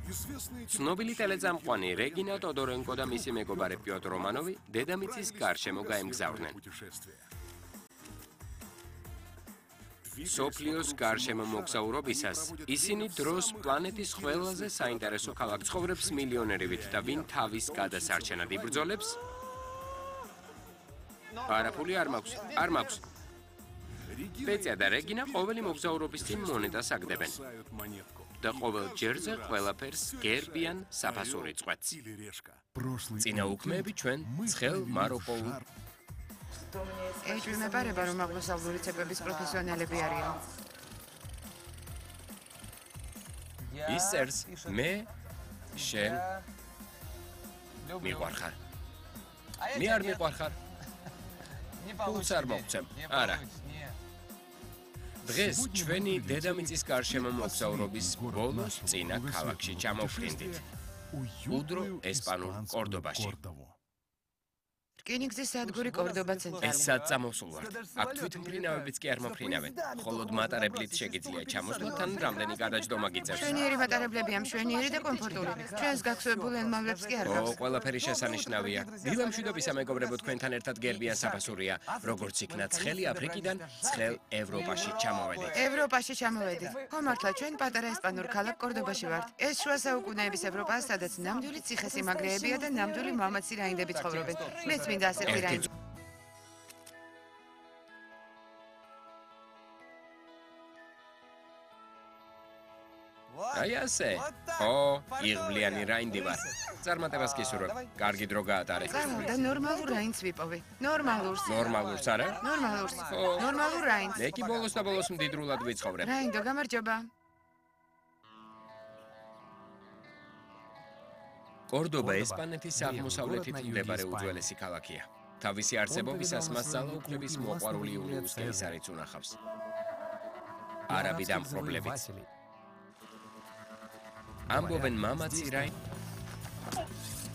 ცნობილი ტელეწამყვანი რეგინა ტოდორენკო და მისი მეგობარი პიოტრ რომანოვი დედამიწის გარშემო გაემგზავრნენ. სოფლიოს გარშემო მოგზაურობისას ისინი დროს პლანეტის ყველაზე საინტერესო ქალაქ ცხოვრებს მილიონერივით და ვინ თავის გადასარჩენად იბრძოლებს? არაფული არ მაქვს. პეწია და რეგინა ყოველი მოგზაურობის წინ მონეტას აგდებენ. და ყოველ ჯერზე ყველაფერს გერბიან საფასური წვეთს. წინა უქმეები ჩვენ ცხელ მაროპოლ ეჭვმეპარება, რომ აღმოსავლური ცეკვების პროფესიონალები არიან. ის წერს, მე შენ მიყვარხარ. მე არ მიყვარხარ. ფულს არ მოგცემ. არა. დღეს ჩვენი დედამიწის გარშემო მოგზაურობის ბოლოს წინა ქალაქში ჩამოვფრინდით. უდრო ესპანურ კორდობაში. რკინიგზის სადგური კორდობა ცენტრალი. ეს საწამოსულ ვართ. აქ თვითმფრინავებიც კი არ მოფრინავენ. მხოლოდ მატარებლით შეგიძლია ჩამოსვლა, თან რამდენი გადაჯდომა გიწევს. მშვენიერი მატარებლებია, მშვენიერი და კომფორტული. ჩვენს გახსოვებულ ენმავლებს კი არ გაქვს. ყველაფერი შესანიშნავია. დილა მშვიდობისა მეგობრებო, თქვენთან ერთად გერბიან საფასურია. როგორც იქნა ცხელი აფრიკიდან, ცხელ ევროპაში ჩამოვედით. ევროპაში ჩამოვედით. ხო მართლა, ჩვენ პატარა ესპანურ ქალაქ კორდობაში ვართ. ეს შუა საუკუნეების ევროპაა, სადაც ნამდვილი ციხესიმაგრეებია და ნამდვილი მამაცი რაინდები ცხოვრობენ. მეც მინდა ასეთი რაინდი. აი ასე. იღბლიანი რაინდი ვარ. წარმატებას გისურვებ. კარგი დრო გაატარე. და ნორმალურ რაინდს ვიპოვე. ნორმალურს არა? ნორმალურ რაინდს. მე კი ბოლოს და ბოლოს მდიდრულად ვიცხოვრებ. რაინდო, გამარჯობა. კორდობა ესპანეთის აღმოსავლეთით მდებარე უძველესი ქალაქია. თავისი არსებობისას მას ძალაუფლების მოყვარული იულიუს კეისარიც უნახავს. არაბი დამპყრობლებიც. ამბობენ მამაცი რაინდი